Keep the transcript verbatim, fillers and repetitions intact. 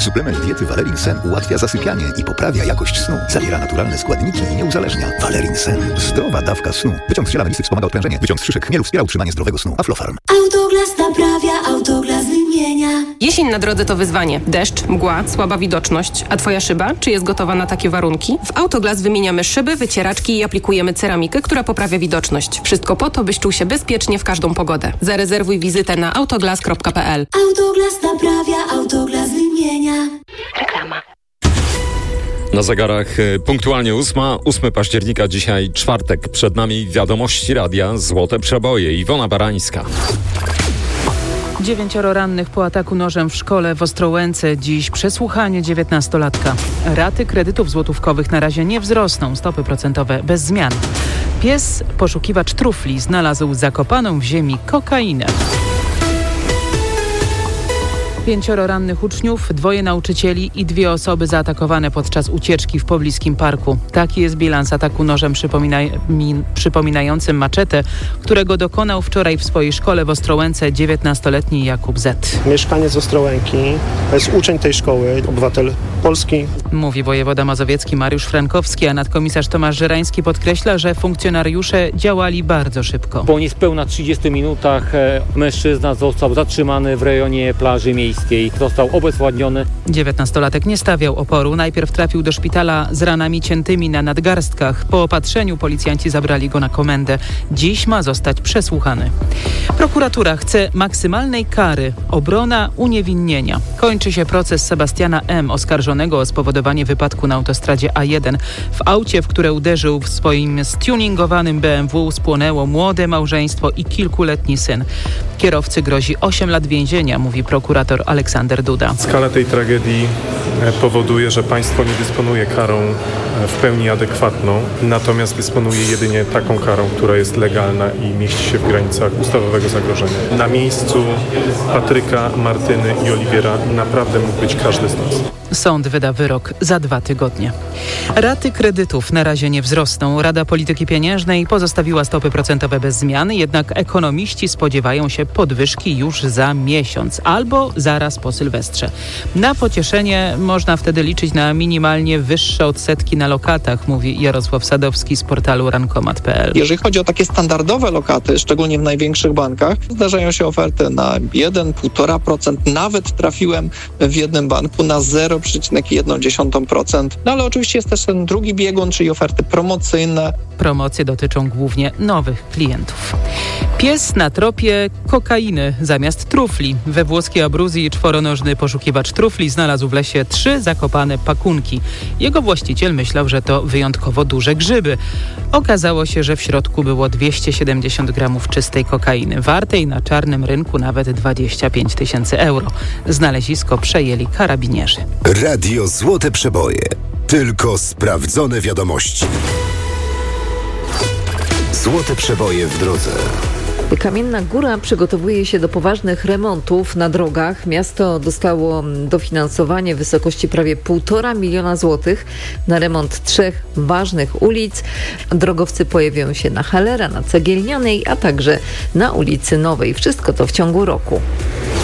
Suplement diety Valerin Sen ułatwia zasypianie i poprawia jakość snu. Zawiera naturalne składniki i nie uzależnia. Valerin Sen. Zdrowa dawka snu. Wyciąg z ziela melisy wspomaga odprężenie. Wyciąg z szyszek chmielu wspiera utrzymanie zdrowego snu. Aflofarm. Autoglas naprawia, Autoglas wymienia. Jesień na drodze to wyzwanie. Deszcz, mgła, słaba widoczność. A twoja szyba? Czy jest gotowa na takie warunki? W Autoglas wymieniamy szyby, wycieraczki i aplikujemy ceramikę, która poprawia widoczność. Wszystko po to, byś czuł się bezpiecznie w każdą pogodę. Zarezerwuj wizytę na autoglas kropka p l. Autoglas naprawia, Autoglas wymienia. Reklama. Na zegarach punktualnie ósma, ósmego października, dzisiaj czwartek. Przed nami wiadomości radia Złote Przeboje. Iwona Barańska. Dziewięcioro rannych po ataku nożem w szkole w Ostrołęce. Dziś przesłuchanie dziewiętnastolatka. Raty kredytów złotówkowych na razie nie wzrosną. Stopy procentowe bez zmian. Pies, poszukiwacz trufli, znalazł zakopaną w ziemi kokainę. Pięcioro rannych uczniów, dwoje nauczycieli i dwie osoby zaatakowane podczas ucieczki w pobliskim parku. Taki jest bilans ataku nożem przypominaj, mi, przypominającym maczetę, którego dokonał wczoraj w swojej szkole w Ostrołęce dziewiętnastoletni Jakub Z. Mieszkaniec z Ostrołęki, to jest uczeń tej szkoły, obywatel Polski. Mówi wojewoda mazowiecki Mariusz Frankowski, a nadkomisarz Tomasz Żerański podkreśla, że funkcjonariusze działali bardzo szybko. Po niespełna trzydziestu minutach mężczyzna został zatrzymany w rejonie plaży miejskiej. Został obezwładniony. dziewiętnastolatek nie stawiał oporu. Najpierw trafił do szpitala z ranami ciętymi na nadgarstkach. Po opatrzeniu policjanci zabrali go na komendę. Dziś ma zostać przesłuchany. Prokuratura chce maksymalnej kary. Obrona uniewinnienia. Kończy się proces Sebastiana M., oskarżonego o spowodowanie wypadku na autostradzie A jeden. W aucie, w które uderzył w swoim stuningowanym B M W, spłonęło młode małżeństwo i kilkuletni syn. Kierowcy grozi osiem lat więzienia, mówi prokurator Aleksander Duda. Skala tej tragedii powoduje, że państwo nie dysponuje karą w pełni adekwatną, natomiast dysponuje jedynie taką karą, która jest legalna i mieści się w granicach ustawowego zagrożenia. Na miejscu Patryka, Martyny i Oliwiera naprawdę mógł być każdy z nas. Sąd wyda wyrok za dwa tygodnie. Raty kredytów na razie nie wzrosną. Rada Polityki Pieniężnej pozostawiła stopy procentowe bez zmian, jednak ekonomiści spodziewają się podwyżki już za miesiąc albo zaraz po Sylwestrze. Na pocieszenie można wtedy liczyć na minimalnie wyższe odsetki na lokatach, mówi Jarosław Sadowski z portalu rankomat kropka p l. Jeżeli chodzi o takie standardowe lokaty, szczególnie w największych bankach, zdarzają się oferty na jeden do półtora procent. Nawet trafiłem w jednym banku na zero przecinek jeden procent. No ale oczywiście jest też ten drugi biegun, czyli oferty promocyjne. Promocje dotyczą głównie nowych klientów. Pies na tropie kokainy zamiast trufli. We włoskiej Abruzji czworonożny poszukiwacz trufli znalazł w lesie trzy zakopane pakunki. Jego właściciel myślał, że to wyjątkowo duże grzyby. Okazało się, że w środku było dwieście siedemdziesiąt gramów czystej kokainy, wartej na czarnym rynku nawet dwadzieścia pięć tysięcy euro. Znalezisko przejęli karabinierzy. Radio Złote Przeboje. Tylko sprawdzone wiadomości. Złote Przeboje w drodze. Kamienna Góra przygotowuje się do poważnych remontów na drogach. Miasto dostało dofinansowanie w wysokości prawie półtora miliona złotych na remont trzech ważnych ulic. Drogowcy pojawią się na Halera, na Cegielnianej, a także na ulicy Nowej. Wszystko to w ciągu roku.